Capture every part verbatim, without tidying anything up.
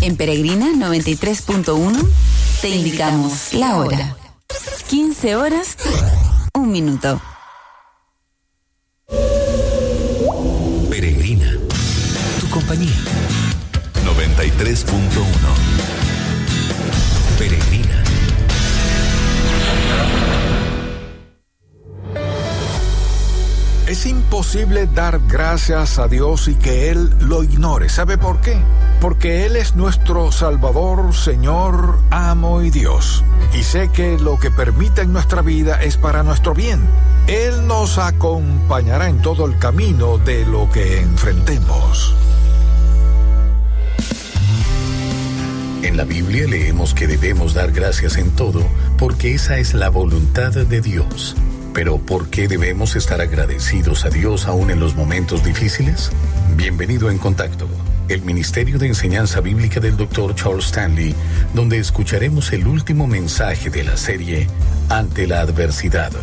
En Peregrina noventa y tres punto uno te indicamos la hora. quince horas, un minuto. Peregrina, tu compañía. noventa y tres punto uno. Peregrina. Es imposible dar gracias a Dios y que Él lo ignore. ¿Sabe por qué? Porque Él es nuestro Salvador, Señor, amo y Dios. Y sé que lo que permite en nuestra vida es para nuestro bien. Él nos acompañará en todo el camino de lo que enfrentemos. En la Biblia leemos que debemos dar gracias en todo, porque esa es la voluntad de Dios. Pero ¿por qué debemos estar agradecidos a Dios aún en los momentos difíciles? Bienvenido en Contacto, el Ministerio de Enseñanza Bíblica del doctor Charles Stanley, donde escucharemos el último mensaje de la serie Ante la Adversidad.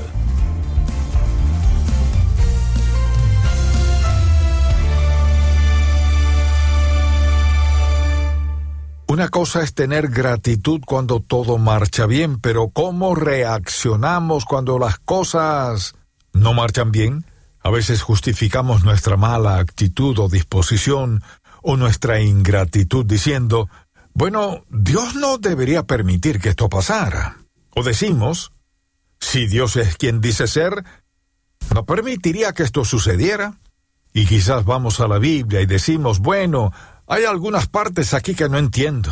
Una cosa es tener gratitud cuando todo marcha bien, pero ¿cómo reaccionamos cuando las cosas no marchan bien? A veces justificamos nuestra mala actitud o disposición o nuestra ingratitud diciendo, bueno, Dios no debería permitir que esto pasara. O decimos, si Dios es quien dice ser, ¿no permitiría que esto sucediera? Y quizás vamos a la Biblia y decimos, bueno, hay algunas partes aquí que no entiendo.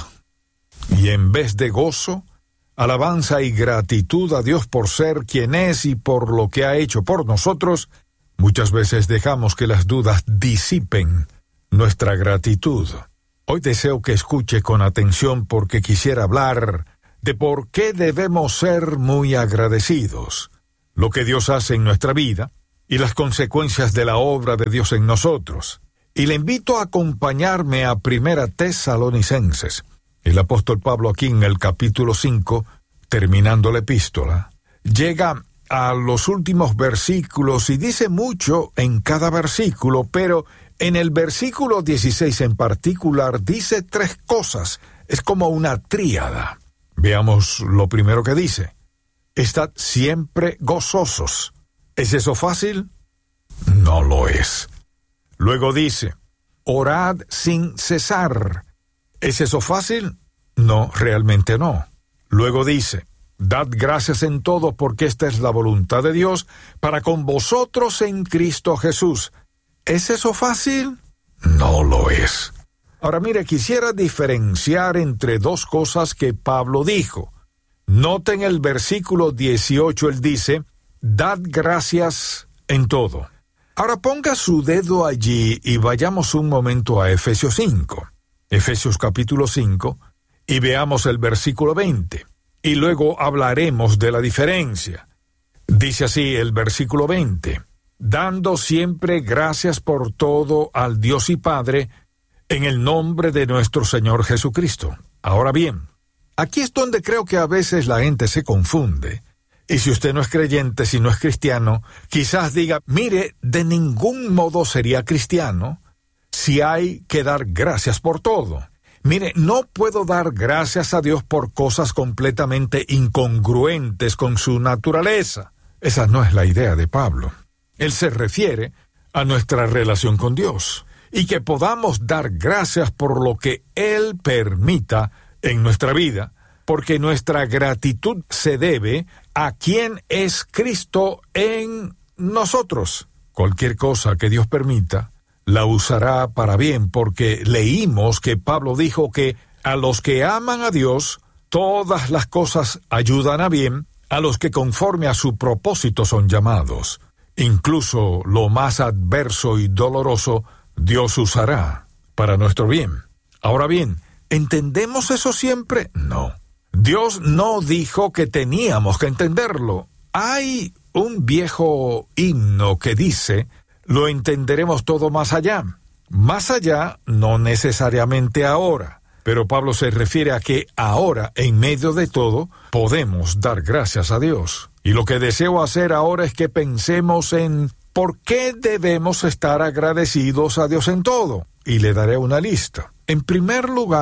Y en vez de gozo, alabanza y gratitud a Dios por ser quien es y por lo que ha hecho por nosotros, muchas veces dejamos que las dudas disipen nuestra gratitud. Hoy deseo que escuche con atención porque quisiera hablar de por qué debemos ser muy agradecidos, lo que Dios hace en nuestra vida y las consecuencias de la obra de Dios en nosotros. Y le invito a acompañarme a Primera Tesalonicenses. El apóstol Pablo aquí en el capítulo cinco, terminando la epístola, llega a los últimos versículos y dice mucho en cada versículo, pero en el versículo dieciséis en particular dice tres cosas. Es como una tríada. Veamos lo primero que dice. Estad siempre gozosos. ¿Es eso fácil? No lo es. Luego dice, orad sin cesar. ¿Es eso fácil? No, realmente no. Luego dice, dad gracias en todo porque esta es la voluntad de Dios para con vosotros en Cristo Jesús. ¿Es eso fácil? No lo es. Ahora mire, quisiera diferenciar entre dos cosas que Pablo dijo. Noten el versículo dieciocho, él dice, dad gracias en todo. Ahora ponga su dedo allí y vayamos un momento a Efesios cinco. Efesios capítulo cinco, y veamos el versículo veinte. Y luego hablaremos de la diferencia. Dice así el versículo veinte. Dando siempre gracias por todo al Dios y Padre, en el nombre de nuestro Señor Jesucristo. Ahora bien, aquí es donde creo que a veces la gente se confunde. Y si usted no es creyente, si no es cristiano, quizás diga, mire, de ningún modo sería cristiano si hay que dar gracias por todo. Mire, no puedo dar gracias a Dios por cosas completamente incongruentes con su naturaleza. Esa no es la idea de Pablo. Él se refiere a nuestra relación con Dios y que podamos dar gracias por lo que Él permita en nuestra vida, porque nuestra gratitud se debe a quien es Cristo en nosotros. Cualquier cosa que Dios permita, la usará para bien, porque leímos que Pablo dijo que a los que aman a Dios, todas las cosas ayudan a bien, a los que conforme a su propósito son llamados. Incluso lo más adverso y doloroso, Dios usará para nuestro bien. Ahora bien, ¿entendemos eso siempre? No. Dios no dijo que teníamos que entenderlo. Hay un viejo himno que dice, lo entenderemos todo más allá. Más allá, no necesariamente ahora, pero Pablo se refiere a que ahora, en medio de todo, podemos dar gracias a Dios. Y lo que deseo hacer ahora es que pensemos en por qué debemos estar agradecidos a Dios en todo. Y le daré una lista. En primer lugar,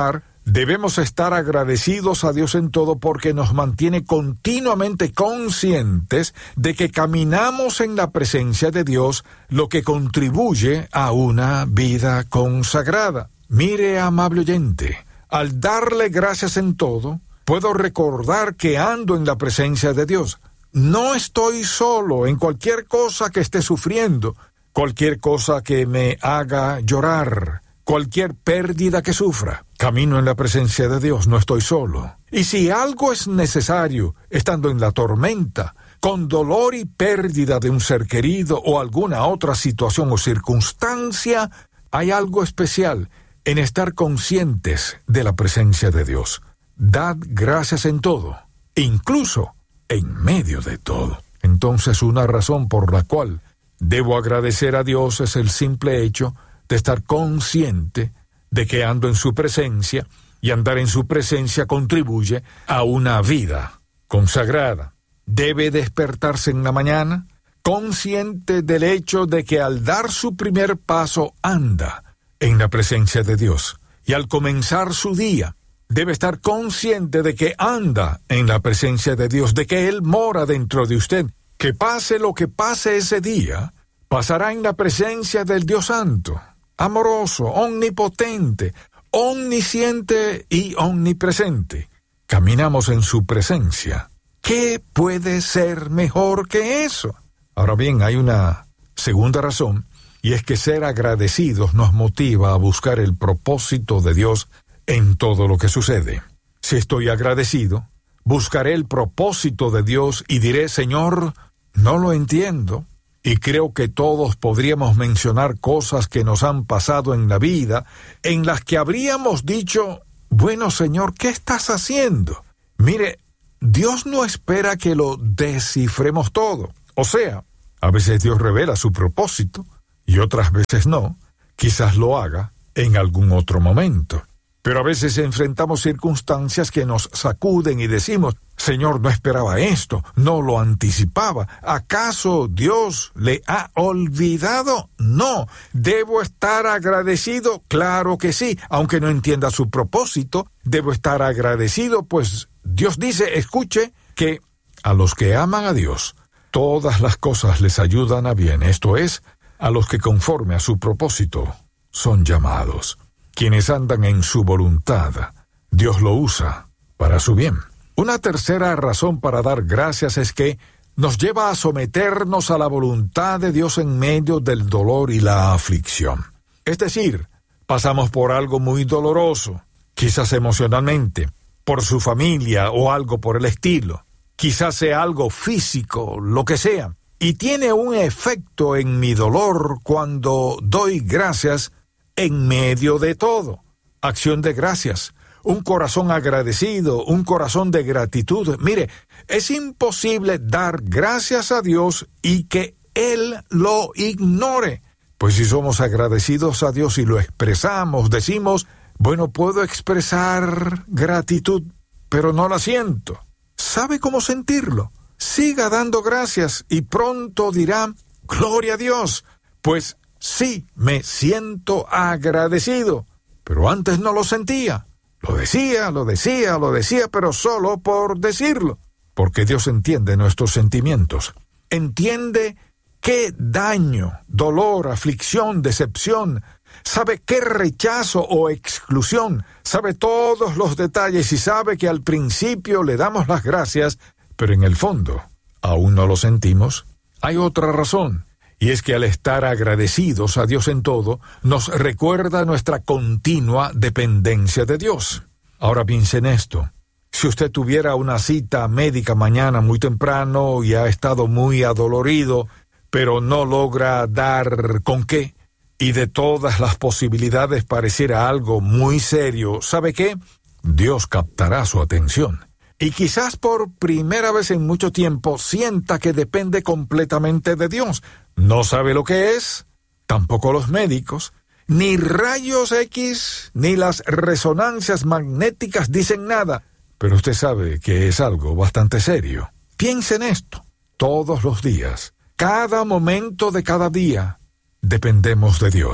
Debemos estar agradecidos a Dios en todo porque nos mantiene continuamente conscientes de que caminamos en la presencia de Dios, lo que contribuye a una vida consagrada. Mire, amable oyente, al darle gracias en todo, puedo recordar que ando en la presencia de Dios. No estoy solo en cualquier cosa que esté sufriendo, cualquier cosa que me haga llorar, cualquier pérdida que sufra. Camino en la presencia de Dios, no estoy solo. Y si algo es necesario, estando en la tormenta, con dolor y pérdida de un ser querido o alguna otra situación o circunstancia, hay algo especial en estar conscientes de la presencia de Dios. Dad gracias en todo, incluso en medio de todo. Entonces, una razón por la cual debo agradecer a Dios es el simple hecho de estar consciente de que ando en su presencia, y andar en su presencia contribuye a una vida consagrada. Debe despertarse en la mañana consciente del hecho de que al dar su primer paso anda en la presencia de Dios, y al comenzar su día debe estar consciente de que anda en la presencia de Dios, de que Él mora dentro de usted. Que pase lo que pase ese día, pasará en la presencia del Dios Santo, amoroso, omnipotente, omnisciente y omnipresente. Caminamos en su presencia. ¿Qué puede ser mejor que eso? Ahora bien, hay una segunda razón, y es que ser agradecidos nos motiva a buscar el propósito de Dios en todo lo que sucede. Si estoy agradecido, buscaré el propósito de Dios y diré: Señor, no lo entiendo. Y creo que todos podríamos mencionar cosas que nos han pasado en la vida, en las que habríamos dicho: bueno, Señor, ¿qué estás haciendo? Mire, Dios no espera que lo descifremos todo. O sea, a veces Dios revela su propósito y otras veces no. Quizás lo haga en algún otro momento. Pero a veces enfrentamos circunstancias que nos sacuden y decimos: Señor, no esperaba esto, no lo anticipaba. ¿Acaso Dios le ha olvidado? No. ¿Debo estar agradecido? Claro que sí. Aunque no entienda su propósito, debo estar agradecido, pues Dios dice, escuche, que a los que aman a Dios, todas las cosas les ayudan a bien. Esto es, a los que conforme a su propósito son llamados. Quienes andan en su voluntad, Dios lo usa para su bien. Una tercera razón para dar gracias es que nos lleva a someternos a la voluntad de Dios en medio del dolor y la aflicción. Es decir, pasamos por algo muy doloroso, quizás emocionalmente, por su familia o algo por el estilo. Quizás sea algo físico, lo que sea. Y tiene un efecto en mi dolor cuando doy gracias en medio de todo. Acción de gracias, un corazón agradecido, un corazón de gratitud. Mire, es imposible dar gracias a Dios y que Él lo ignore. Pues si somos agradecidos a Dios y lo expresamos, decimos: bueno, puedo expresar gratitud, pero no la siento. ¿Sabe cómo sentirlo? Siga dando gracias y pronto dirá: gloria a Dios, pues sí, me siento agradecido, pero antes no lo sentía. Lo decía, lo decía, lo decía, pero solo por decirlo. Porque Dios entiende nuestros sentimientos. Entiende qué daño, dolor, aflicción, decepción. Sabe qué rechazo o exclusión. Sabe todos los detalles y sabe que al principio le damos las gracias, pero en el fondo aún no lo sentimos. Hay otra razón. Y es que al estar agradecidos a Dios en todo, nos recuerda nuestra continua dependencia de Dios. Ahora piense en esto. Si usted tuviera una cita médica mañana muy temprano y ha estado muy adolorido, pero no logra dar con qué, y de todas las posibilidades pareciera algo muy serio, ¿sabe qué? Dios captará su atención. Y quizás por primera vez en mucho tiempo sienta que depende completamente de Dios. No sabe lo que es, tampoco los médicos, ni rayos X, ni las resonancias magnéticas dicen nada. Pero usted sabe que es algo bastante serio. Piense en esto. Todos los días, cada momento de cada día, dependemos de Dios.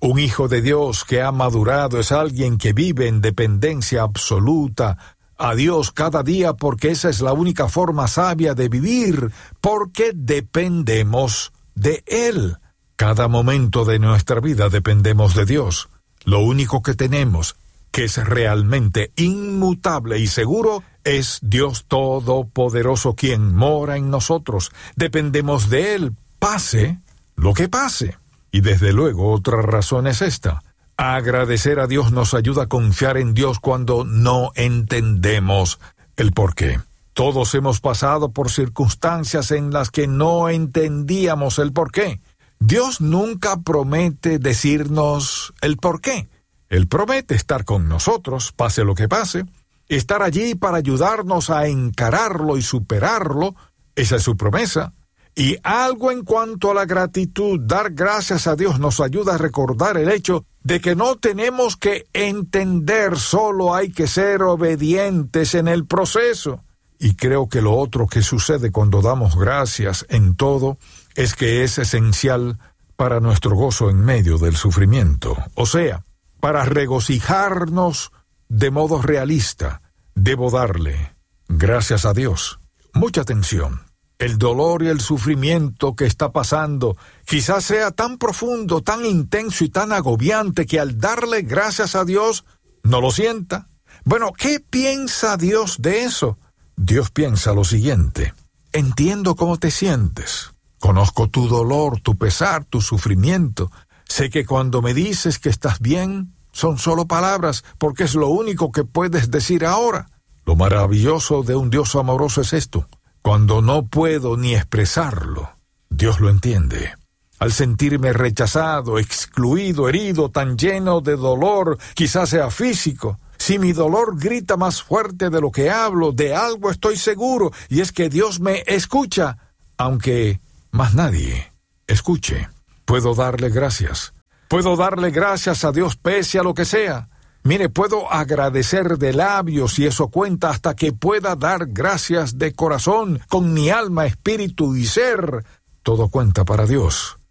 Un hijo de Dios que ha madurado es alguien que vive en dependencia absoluta a Dios cada día, porque esa es la única forma sabia de vivir, porque dependemos de Él. Cada momento de nuestra vida dependemos de Dios. Lo único que tenemos, que es realmente inmutable y seguro, es Dios Todopoderoso quien mora en nosotros. Dependemos de Él, pase lo que pase. Y desde luego otra razón es esta. Agradecer a Dios nos ayuda a confiar en Dios cuando no entendemos el porqué. Todos hemos pasado por circunstancias en las que no entendíamos el porqué. Dios nunca promete decirnos el porqué. Él promete estar con nosotros, pase lo que pase, estar allí para ayudarnos a encararlo y superarlo. Esa es su promesa. Y algo en cuanto a la gratitud, dar gracias a Dios nos ayuda a recordar el hecho de que no tenemos que entender, solo hay que ser obedientes en el proceso. Y creo que lo otro que sucede cuando damos gracias en todo es que es esencial para nuestro gozo en medio del sufrimiento. O sea, para regocijarnos de modo realista, debo darle gracias a Dios. Mucha atención. El dolor y el sufrimiento que está pasando quizás sea tan profundo, tan intenso y tan agobiante que al darle gracias a Dios no lo sienta. Bueno, ¿qué piensa Dios de eso? Dios piensa lo siguiente: entiendo cómo te sientes, conozco tu dolor, tu pesar, tu sufrimiento. Sé que cuando me dices que estás bien, son solo palabras, porque es lo único que puedes decir ahora. Lo maravilloso de un Dios amoroso es esto: cuando no puedo ni expresarlo, Dios lo entiende. Al sentirme rechazado, excluido, herido, tan lleno de dolor, quizás sea físico, si mi dolor grita más fuerte de lo que hablo, de algo estoy seguro, y es que Dios me escucha, aunque más nadie escuche. Puedo darle gracias. Puedo darle gracias a Dios pese a lo que sea. Mire, puedo agradecer de labios y eso cuenta hasta que pueda dar gracias de corazón, con mi alma, espíritu y ser. Todo cuenta para Dios.